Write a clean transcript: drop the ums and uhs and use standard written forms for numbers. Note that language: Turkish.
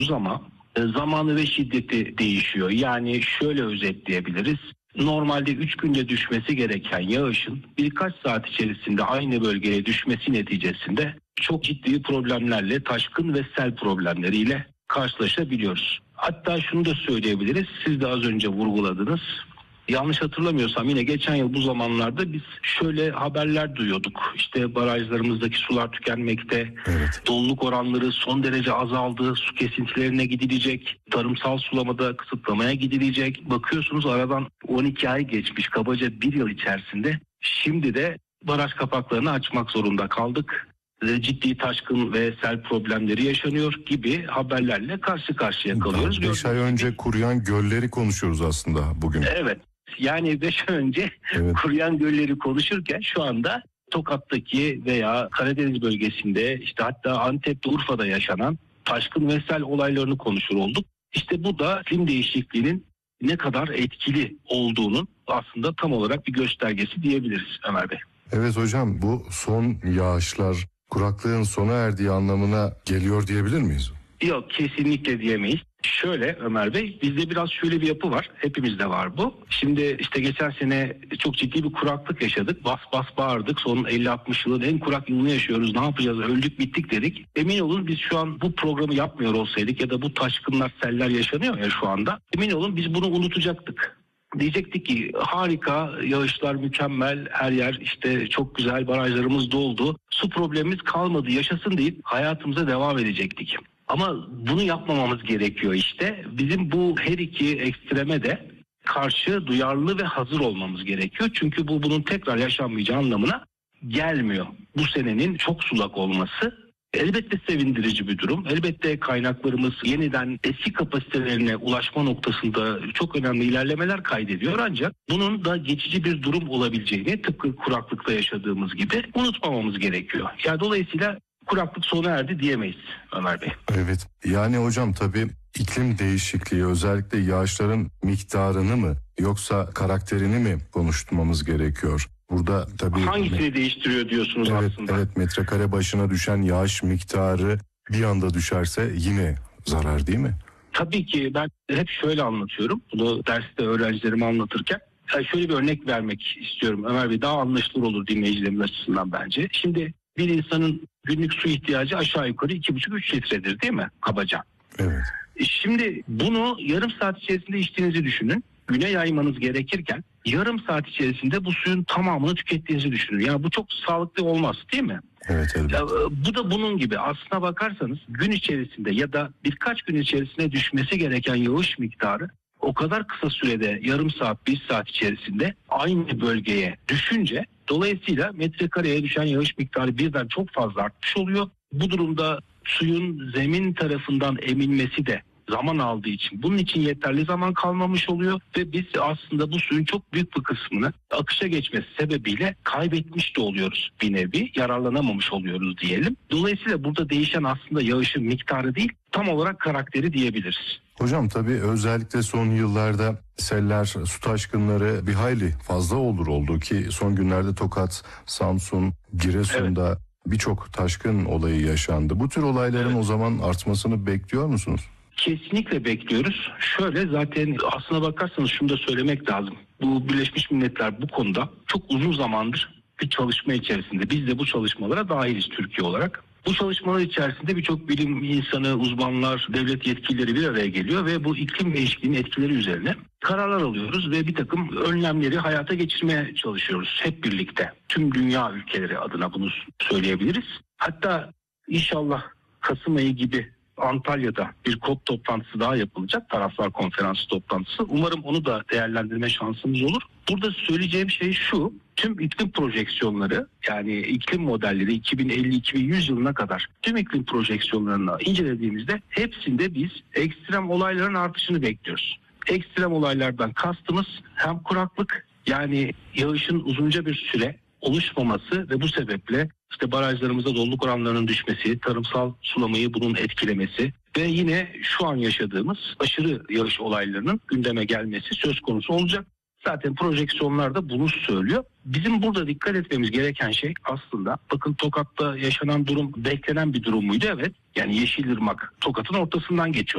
ama zamanı ve şiddeti değişiyor. Yani şöyle özetleyebiliriz. Normalde 3 günde düşmesi gereken yağışın birkaç saat içerisinde aynı bölgeye düşmesi neticesinde çok ciddi problemlerle, taşkın ve sel problemleriyle karşılaşabiliyoruz. Hatta şunu da söyleyebiliriz. Siz de az önce vurguladınız. Yanlış hatırlamıyorsam yine geçen yıl bu zamanlarda biz şöyle haberler duyuyorduk. İşte barajlarımızdaki sular tükenmekte, Evet. doluluk oranları son derece azaldı, su kesintilerine gidilecek, tarımsal sulamada kısıtlamaya gidilecek. Bakıyorsunuz aradan 12 ay geçmiş, kabaca bir yıl içerisinde. Şimdi de baraj kapaklarını açmak zorunda kaldık. Ciddi taşkın ve sel problemleri yaşanıyor gibi haberlerle karşı karşıya kalıyoruz. 5 ay önce kuruyan gölleri konuşuyoruz aslında bugün. Evet. Yani 5 ay önce kuruyan gölleri konuşurken şu anda Tokat'taki veya Karadeniz bölgesinde, işte hatta Antep'te, Urfa'da yaşanan taşkın ve sel olaylarını konuşur olduk. İşte bu da iklim değişikliğinin ne kadar etkili olduğunun aslında tam olarak bir göstergesi diyebiliriz Ömer Bey. Evet hocam, bu son yağışlar kuraklığın sona erdiği anlamına geliyor diyebilir miyiz? Yok, kesinlikle diyemeyiz. Şöyle Ömer Bey, bizde biraz şöyle bir yapı var. Hepimizde var bu. Şimdi işte geçen sene çok ciddi bir kuraklık yaşadık. Bas bas bağırdık. Son 50-60 yılın en kurak yılını yaşıyoruz. Ne yapacağız? Öldük bittik dedik. Emin olun biz şu an bu programı yapmıyor olsaydık ya da bu taşkınlar, seller yaşanıyor ya şu anda. Emin olun biz bunu unutacaktık. Diyecektik ki harika, yağışlar mükemmel, her yer işte çok güzel, barajlarımız doldu. Su problemimiz kalmadı, yaşasın deyip hayatımıza devam edecektik. Ama bunu yapmamamız gerekiyor işte. Bizim bu her iki ekstreme de karşı duyarlı ve hazır olmamız gerekiyor. Çünkü bunun tekrar yaşanmayacağı anlamına gelmiyor. Bu senenin çok sulak olması elbette sevindirici bir durum. Elbette kaynaklarımız yeniden eski kapasitelerine ulaşma noktasında çok önemli ilerlemeler kaydediyor. Ancak bunun da geçici bir durum olabileceğini, tıpkı kuraklıkta yaşadığımız gibi unutmamamız gerekiyor. Yani dolayısıyla kuraklık sona erdi diyemeyiz Ömer Bey. Evet. Yani hocam tabii iklim değişikliği, özellikle yağışların miktarını mı yoksa karakterini mi konuşturmamız gerekiyor? Burada tabii hangisini değiştiriyor diyorsunuz aslında? Evet, metrekare başına düşen yağış miktarı bir anda düşerse yine zarar değil mi? Tabii ki ben hep şöyle anlatıyorum. Bunu derste öğrencilerime anlatırken. Şöyle bir örnek vermek istiyorum Ömer Bey. Daha anlaşılır olur dinleyicilerimiz açısından bence. Şimdi bir insanın günlük su ihtiyacı aşağı yukarı 2,5-3 litredir değil mi kabaca? Evet. Şimdi bunu yarım saat içerisinde içtiğinizi düşünün. Güne yaymanız gerekirken yarım saat içerisinde bu suyun tamamını tükettiğinizi düşünün. Yani bu çok sağlıklı olmaz değil mi? Evet. Bu da bunun gibi. Aslına bakarsanız gün içerisinde ya da birkaç gün içerisinde düşmesi gereken yağış miktarı o kadar kısa sürede, yarım saat, bir saat içerisinde aynı bölgeye düşünce dolayısıyla metrekareye düşen yağış miktarı birden çok fazla artmış oluyor. Bu durumda suyun zemin tarafından emilmesi de zaman aldığı için bunun için yeterli zaman kalmamış oluyor ve biz aslında bu suyun çok büyük bir kısmını akışa geçmesi sebebiyle kaybetmiş de oluyoruz bir nevi, yararlanamamış oluyoruz diyelim. Dolayısıyla burada değişen aslında yağışın miktarı değil, tam olarak karakteri diyebiliriz. Hocam tabii özellikle son yıllarda seller, su taşkınları bir hayli fazla oldu ki son günlerde Tokat, Samsun, Giresun'da birçok taşkın olayı yaşandı. Bu tür olayların o zaman artmasını bekliyor musunuz? Kesinlikle bekliyoruz. Şöyle zaten aslına bakarsanız şunu da söylemek lazım. Bu Birleşmiş Milletler bu konuda çok uzun zamandır bir çalışma içerisinde. Biz de bu çalışmalara dahiliz Türkiye olarak. Bu çalışmalar içerisinde birçok bilim insanı, uzmanlar, devlet yetkilileri bir araya geliyor ve bu iklim değişikliğinin etkileri üzerine kararlar alıyoruz ve bir takım önlemleri hayata geçirmeye çalışıyoruz hep birlikte. Tüm dünya ülkeleri adına bunu söyleyebiliriz. Hatta inşallah Kasım ayı gibi Antalya'da bir COP toplantısı daha yapılacak. Taraflar konferansı toplantısı. Umarım onu da değerlendirme şansımız olur. Burada söyleyeceğim şey şu. Tüm iklim projeksiyonları, yani iklim modelleri 2050-2100 yılına kadar tüm iklim projeksiyonlarını incelediğimizde hepsinde biz ekstrem olayların artışını bekliyoruz. Ekstrem olaylardan kastımız hem kuraklık, yani yağışın uzunca bir süre oluşmaması ve bu sebeple işte barajlarımızda doluluk oranlarının düşmesi, tarımsal sulamayı bunun etkilemesi ve yine şu an yaşadığımız aşırı yağış olaylarının gündeme gelmesi söz konusu olacak. Zaten projeksiyonlar da bunu söylüyor. Bizim burada dikkat etmemiz gereken şey aslında, bakın Tokat'ta yaşanan durum beklenen bir durum muydu? Evet. Yani Yeşilırmak Tokat'ın ortasından geçiyor.